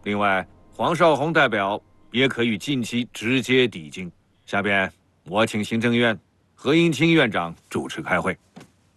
另外，黄绍竑代表也可以近期直接抵京。下边我请行政院何应钦院长主持开会。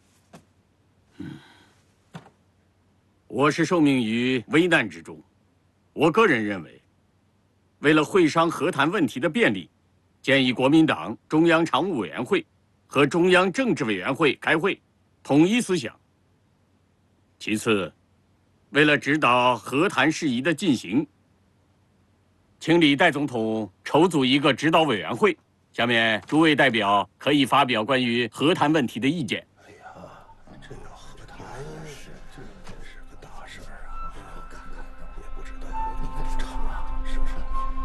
我是受命于危难之中，我个人认为，为了会商和谈问题的便利，建议国民党中央常务委员会和中央政治委员会开会，统一思想。其次，为了指导和谈事宜的进行，请李代总统筹组一个指导委员会。下面诸位代表可以发表关于和谈问题的意见。 哎呀，这要和谈是，这真是个大事儿啊！看看也不知道有多长啊，是不是？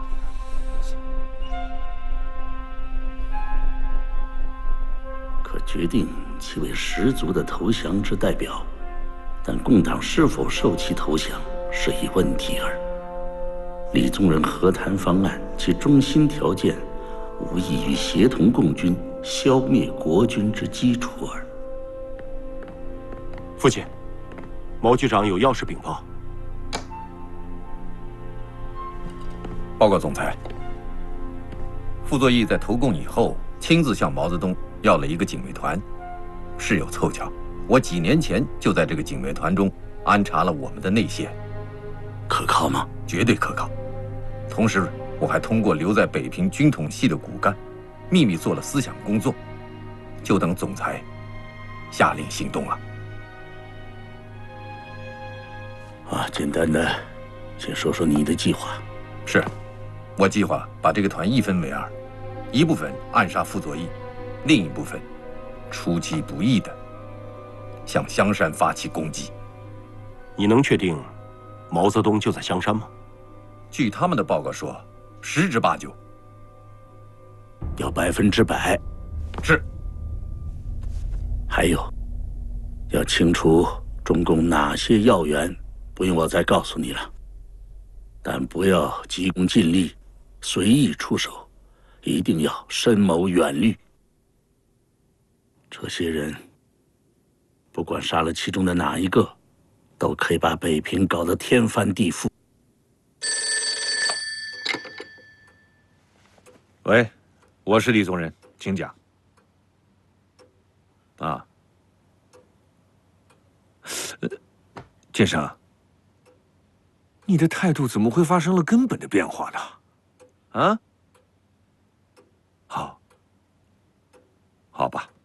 可决定其为十足的投降之代表，但共党是否受其投降是一问题耳。李宗仁和谈方案其中心条件，无异于协同共军消灭国军之基础耳。 父亲，毛局长有要事禀报。 报告总裁，傅作义在投共以后，亲自向毛泽东要了一个警卫团。事有凑巧，我几年前就在这个警卫团中安插了我们的内线。 可靠吗？ 绝对可靠。同时，我还通过留在北平军统系的骨干，秘密做了思想工作，就等总裁下令行动了。 简单的，请说说你的计划。 是，我计划把这个团一分为二，一部分暗杀傅作义，另一部分出其不意的向香山发起攻击。 你能确定毛泽东就在香山吗？ 据他们的报告说，10之8九。 要100%。 是。 还有，要清除中共哪些要员，不用我再告诉你了。但不要急功近利，随意出手，一定要深谋远虑。这些人，不管杀了其中的哪一个，都可以把北平搞得天翻地覆。 喂，我是李宗仁，请讲。建生，你的态度怎么会发生了根本的变化呢？好吧。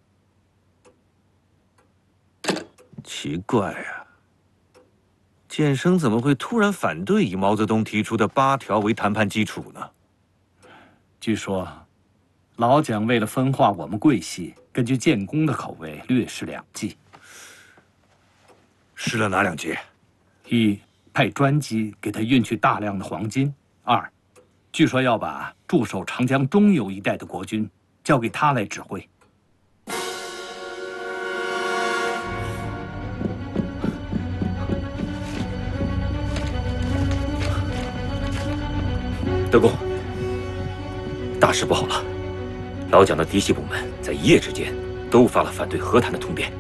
奇怪啊，建生怎么会突然反对以毛泽东提出的8条为谈判基础呢？ 据说，老蒋为了分化我们桂系，根据建功的口味略施2计。 施了哪2计 ？1. 派专机给他运去大量的黄金。2. 据说要把驻守长江中游一带的国军交给他来指挥。 德公，大事不好了！老蒋的嫡系部门在一夜之间都发了反对和谈的通电。